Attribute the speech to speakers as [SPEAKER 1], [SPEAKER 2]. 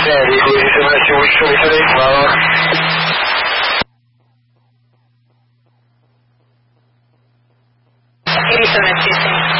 [SPEAKER 1] Yeah, Eagle 87, I see which 23, follow.
[SPEAKER 2] 87 at Houston.